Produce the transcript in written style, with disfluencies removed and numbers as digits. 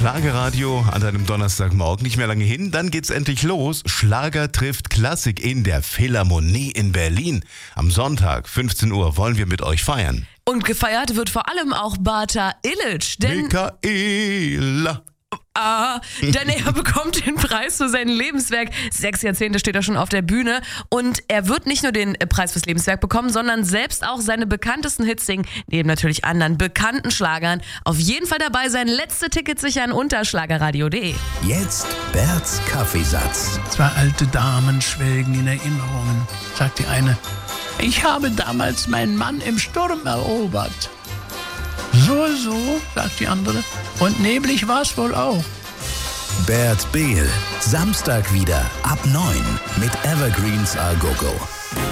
Schlagerradio an deinem Donnerstagmorgen, nicht mehr lange hin, dann geht's endlich los. Schlager trifft Klassik in der Philharmonie in Berlin. Am Sonntag, 15 Uhr, wollen wir mit euch feiern. Und gefeiert wird vor allem auch Bata Illich, denn denn er bekommt den Preis für sein Lebenswerk. 6 Jahrzehnte steht er schon auf der Bühne und er wird nicht nur den Preis fürs Lebenswerk bekommen, sondern selbst auch seine bekanntesten Hits singen, neben natürlich anderen bekannten Schlagern. Auf jeden Fall dabei sein. Letzte Tickets sichern unter schlagerradio.de. Jetzt Berts Kaffeesatz. 2 alte Damen schwelgen in Erinnerungen, sagt die eine. Ich habe damals meinen Mann im Sturm erobert. So, sagt die andere. Und neblig war's wohl auch. Bert Behl, Samstag wieder ab 9 mit Evergreens A Go-Go.